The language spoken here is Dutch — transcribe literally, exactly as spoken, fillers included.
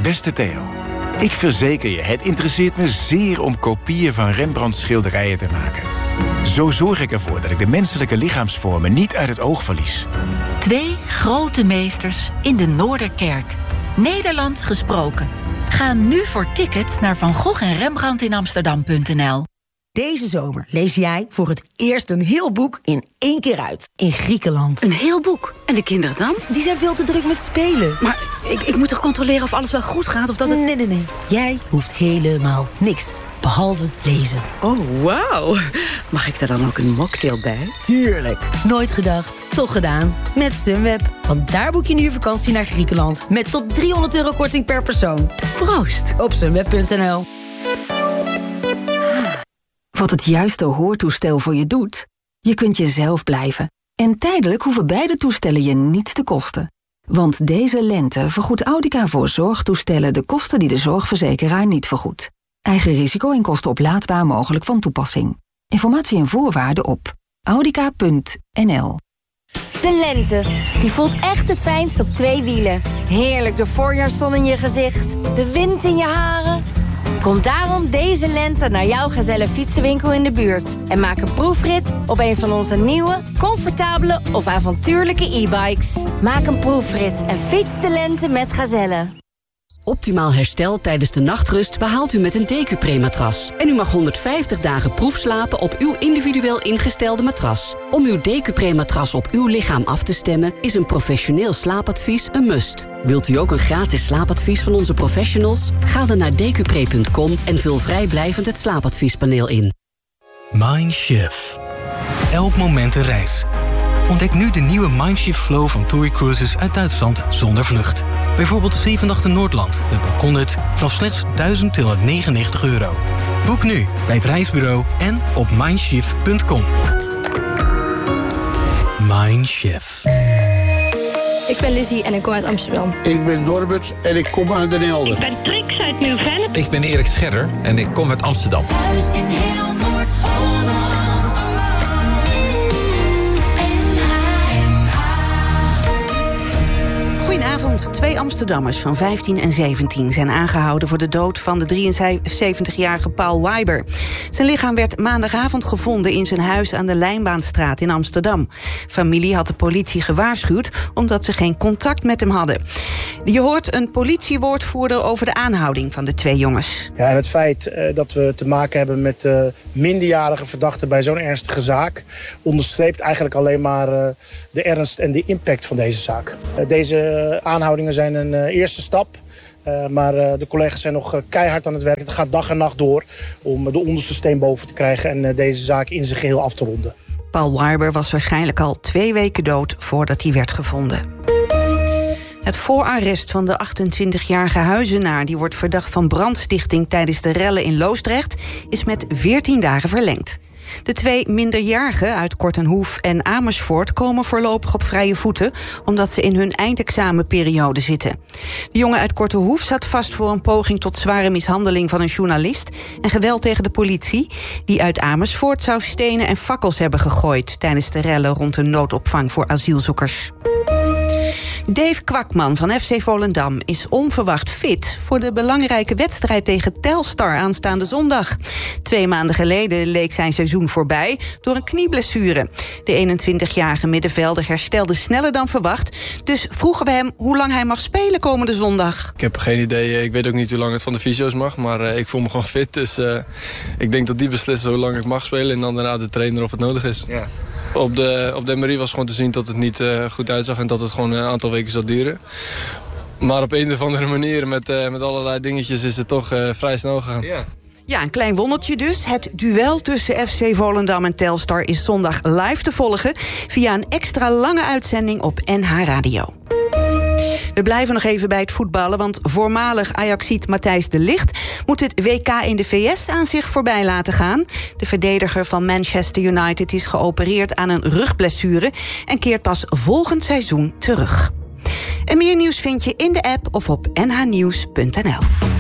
Beste Theo, ik verzeker je, het interesseert me zeer om kopieën van Rembrandts schilderijen te maken. Zo zorg ik ervoor dat ik de menselijke lichaamsvormen niet uit het oog verlies. Twee grote meesters in de Noorderkerk. Nederlands gesproken. Ga nu voor tickets naar Van Gogh en Rembrandt in Amsterdam punt n l. Deze zomer lees jij voor het eerst een heel boek in één keer uit. In Griekenland. Een heel boek? En de kinderen dan? Die zijn veel te druk met spelen. Maar ik, ik moet toch controleren of alles wel goed gaat? Of dat het... Nee, nee, nee. Jij hoeft helemaal niks. Behalve lezen. Oh, wauw. Mag ik daar dan ook een mocktail bij? Tuurlijk. Nooit gedacht, toch gedaan. Met Sunweb. Want daar boek je nu je vakantie naar Griekenland. Met tot driehonderd euro korting per persoon. Proost. Op sunweb punt n l. Wat het juiste hoortoestel voor je doet? Je kunt jezelf blijven. En tijdelijk hoeven beide toestellen je niets te kosten. Want deze lente vergoedt Audica voor zorgtoestellen de kosten die de zorgverzekeraar niet vergoedt. Eigen risico en kosten oplaadbaar mogelijk van toepassing. Informatie en voorwaarden op audica punt n l. De lente, die voelt echt het fijnst op twee wielen. Heerlijk de voorjaarszon in je gezicht, de wind in je haren. Kom daarom deze lente naar jouw Gazelle fietsenwinkel in de buurt. En maak een proefrit op een van onze nieuwe, comfortabele of avontuurlijke e-bikes. Maak een proefrit en fiets de lente met Gazelle. Optimaal herstel tijdens de nachtrust behaalt u met een Decupre-matras. En u mag honderdvijftig dagen proefslapen op uw individueel ingestelde matras. Om uw Decupre-matras op uw lichaam af te stemmen is een professioneel slaapadvies een must. Wilt u ook een gratis slaapadvies van onze professionals? Ga dan naar decupre punt com en vul vrijblijvend het slaapadviespaneel in. Mindshift. Elk moment een reis. Ontdek nu de nieuwe Mindshift Flow van TUI Cruises uit Duitsland zonder vlucht. Bijvoorbeeld zeven nachten Noordland met balkonhut vanaf slechts duizend tweehonderdnegenennegentig euro. Boek nu bij het reisbureau en op mindshift punt com. Mindshift. Ik ben Lizzie en ik kom uit Amsterdam. Ik ben Norbert en ik kom uit Den Helder. Ik ben Trix uit Nieuw-Vennep. Ik ben Erik Scherder en ik kom uit Amsterdam. Thuis in heel Noord-Holland. Goedenavond. Twee Amsterdammers van vijftien en zeventien zijn aangehouden voor de dood van de drieënzeventigjarige Paul Weiber. Zijn lichaam werd maandagavond gevonden in zijn huis aan de Lijnbaanstraat in Amsterdam. Familie had de politie gewaarschuwd omdat ze geen contact met hem hadden. Je hoort een politiewoordvoerder over de aanhouding van de twee jongens. Ja, en het feit uh, dat we te maken hebben met uh, minderjarige verdachten bij zo'n ernstige zaak onderstreept eigenlijk alleen maar uh, de ernst en de impact van deze zaak. Uh, deze aanhoudingen zijn een uh, eerste stap. Uh, maar uh, de collega's zijn nog uh, keihard aan het werk. Het gaat dag en nacht door om uh, de onderste steen boven te krijgen en uh, deze zaak in zijn geheel af te ronden. Paul Weiber was waarschijnlijk al twee weken dood voordat hij werd gevonden. Het voorarrest van de achtentwintigjarige huizenaar, die wordt verdacht van brandstichting tijdens de rellen in Loosdrecht, is met veertien dagen verlengd. De twee minderjarigen uit Kortenhoef en Amersfoort komen voorlopig op vrije voeten, omdat ze in hun eindexamenperiode zitten. De jongen uit Kortenhoef zat vast voor een poging tot zware mishandeling van een journalist en geweld tegen de politie. Die uit Amersfoort zou stenen en fakkels hebben gegooid tijdens de rellen rond een noodopvang voor asielzoekers. Dave Kwakman van F C Volendam is onverwacht fit voor de belangrijke wedstrijd tegen Telstar aanstaande zondag. Twee maanden geleden leek zijn seizoen voorbij door een knieblessure. De eenentwintigjarige middenvelder herstelde sneller dan verwacht. Dus vroegen we hem hoe lang hij mag spelen komende zondag. Ik heb geen idee. Ik weet ook niet hoe lang het van de fysio's mag. Maar uh, ik voel me gewoon fit. Dus uh, ik denk dat die beslissen hoe lang ik mag spelen. En dan daarna de trainer of het nodig is. Ja. Op de, op de M R I was gewoon te zien dat het niet uh, goed uitzag. En dat het gewoon een aantal weken zou duren. Maar op een of andere manier met, uh, met allerlei dingetjes is het toch uh, vrij snel gegaan. Ja. Ja, een klein wondertje dus. Het duel tussen F C Volendam en Telstar is zondag live te volgen via een extra lange uitzending op N H Radio. We blijven nog even bij het voetballen, want voormalig Ajaxiet Matthijs de Ligt moet het W K in de V S aan zich voorbij laten gaan. De verdediger van Manchester United is geopereerd aan een rugblessure en keert pas volgend seizoen terug. En meer nieuws vind je in de app of op n h nieuws punt n l.